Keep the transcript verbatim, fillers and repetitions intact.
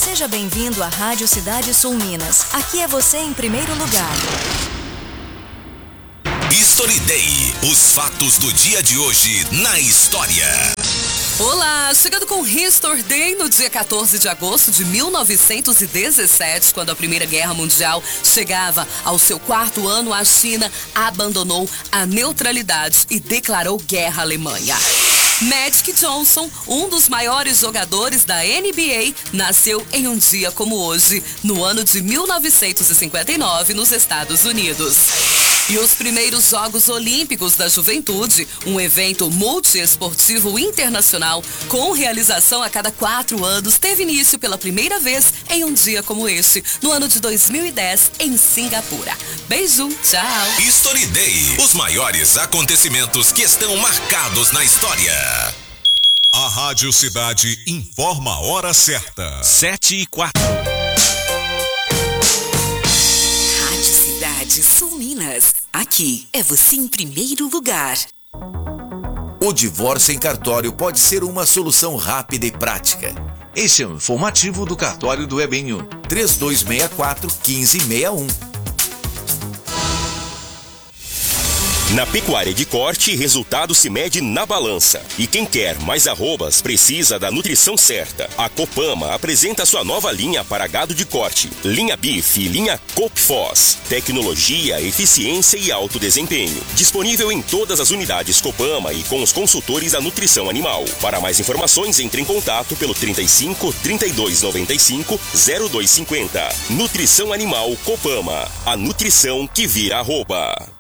Seja bem-vindo à Rádio Cidade Sul Minas. Aqui é você em primeiro lugar. History Day. Os fatos do dia de hoje na história. Olá, chegando com History Day no dia quatorze de agosto de mil novecentos e dezessete, quando a Primeira Guerra Mundial chegava ao seu quarto ano, a China abandonou a neutralidade e declarou guerra à Alemanha. Magic Johnson, um dos maiores jogadores da N B A, nasceu em um dia como hoje, no ano de mil novecentos e cinquenta e nove, nos Estados Unidos. E os primeiros Jogos Olímpicos da Juventude, um evento multiesportivo internacional com realização a cada quatro anos, teve início pela primeira vez em um dia como este, no ano de dois mil e dez, em Singapura. Beijo, tchau! History Day. Os maiores acontecimentos que estão marcados na história. A Rádio Cidade informa a hora certa. Sete e quatro. Rádio Cidade Sul Minas. Aqui é você em primeiro lugar. O divórcio em cartório pode ser uma solução rápida e prática. Este é o informativo do cartório do Ebinho. três dois seis quatro, um cinco seis um. Na pecuária de corte, resultado se mede na balança. E quem quer mais arrobas precisa da nutrição certa. A Copama apresenta sua nova linha para gado de corte. Linha Bife e linha Copfos. Tecnologia, eficiência e alto desempenho. Disponível em todas as unidades Copama e com os consultores da nutrição animal. Para mais informações, entre em contato pelo trinta e cinco, trinta e dois, noventa e cinco, zero dois cinquenta. Nutrição Animal Copama. A nutrição que vira arroba.